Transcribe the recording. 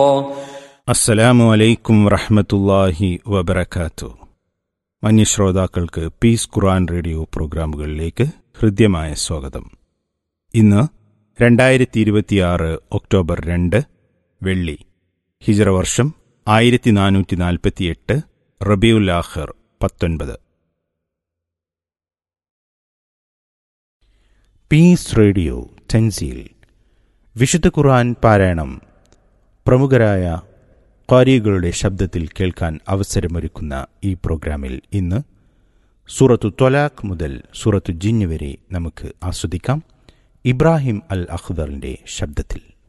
അസ്സലാമു അലൈക്കും വറഹ്മത്തുള്ളാഹി വബറകാതുഹു. മാന്യശ്രോതാക്കൾക്ക് പീസ് ഖുർആൻ റേഡിയോ പ്രോഗ്രാമുകളിലേക്ക് ഹൃദ്യമായ സ്വാഗതം. ഇന്ന് 2026 ഒക്ടോബർ 2 വെള്ളി, ഹിജ്റ വർഷം 1448, റബീഉൽ ആഖിർ 19. പീസ് റേഡിയോ തൻസീൽ, വിശുദ്ധ ഖുർആൻ പാരായണം പ്രമുഖരായ ഖാരികളുടെ ശബ്ദത്തിൽ കേൾക്കാൻ അവസരമൊരുക്കുന്ന ഈ പ്രോഗ്രാമിൽ ഇന്ന് സൂറത്തു ത്വലാഖ് മുതൽ സൂറത്തു ജിന്ന് വരെ നമുക്ക് ആസ്വദിക്കാം. ഇബ്രാഹിം അൽ അഖ്ദറിന്റെ ശബ്ദത്തിൽ.